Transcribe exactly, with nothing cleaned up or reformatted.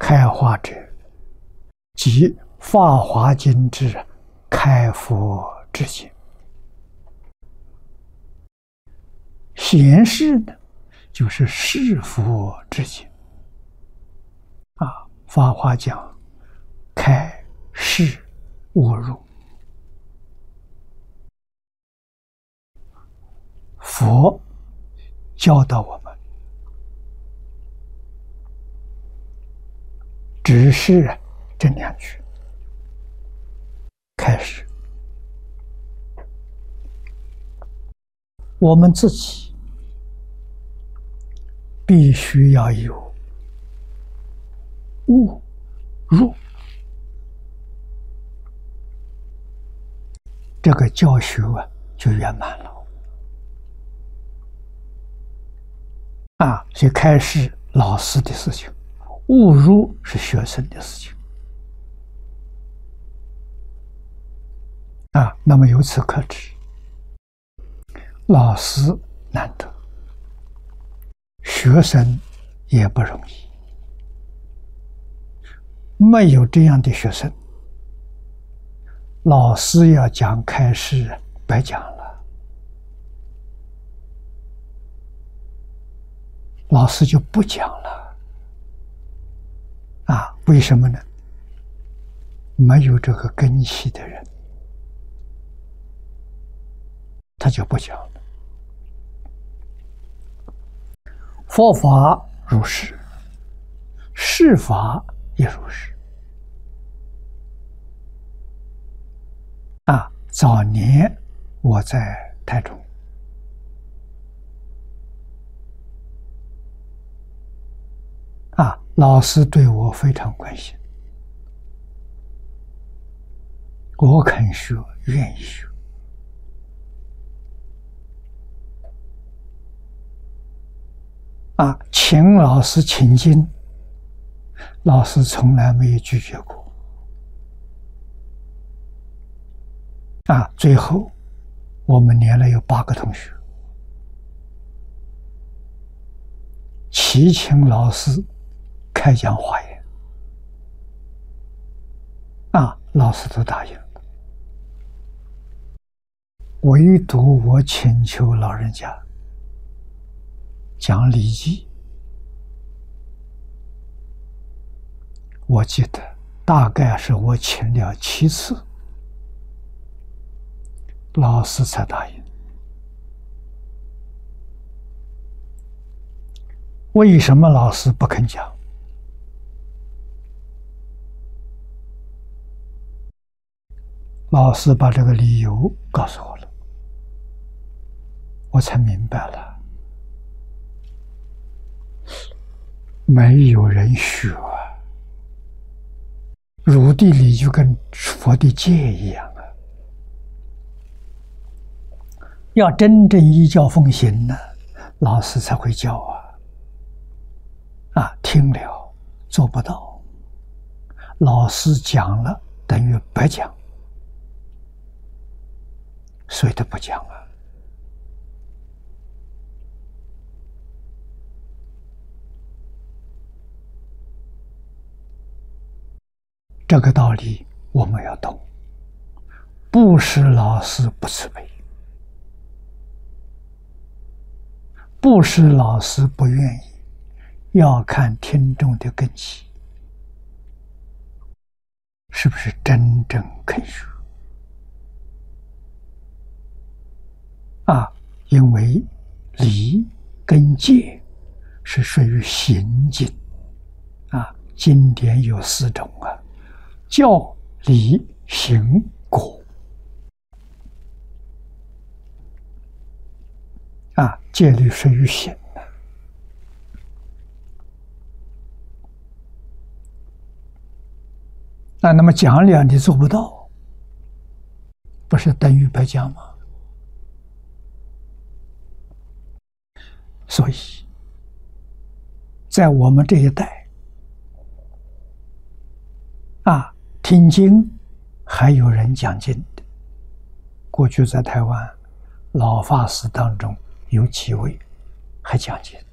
开化者，即《法华经》之开佛之经。显示呢，就是释佛之经。啊，《法华》讲开示悟入，佛教导我们，只是这两句开始，我们自己必须要有悟入，这个教学啊就圆满了。啊，所以开示老师的事情，悟入是学生的事情。啊，那么由此可知，老师难得，学生也不容易。没有这样的学生，老师要讲开示白讲了。老师就不讲了。啊，为什么呢？没有这个根器的人，他就不讲了。佛法如是，释法也如是。啊，早年我在台中，啊，老师对我非常关心，我肯学，愿意学。啊，请老师请经，老师从来没有拒绝过。啊，最后我们连了有八个同学，齐请老师开讲华严。啊，老师都答应了，唯独我请求老人家讲《礼记》，我记得大概是我请了七次，老师才答应。为什么老师不肯讲？老师把这个理由告诉我了，我才明白了。没有人学啊，儒地理就跟佛的戒一样啊。要真正依教奉行呢，老师才会教啊。啊，听了做不到，老师讲了等于白讲，所以他不讲啊。这个道理我们要懂，不是老师不慈悲，不是老师不愿意，要看听众的根器是不是真正肯学啊。因为礼跟戒是属于行经啊，经典有四种啊，教、理、行、果。啊，戒律属于行的。啊，那么讲了你做不到，不是等于白讲吗？所以，在我们这一代，啊，听经还有人讲经的。过去在台湾老法师当中有几位还讲经。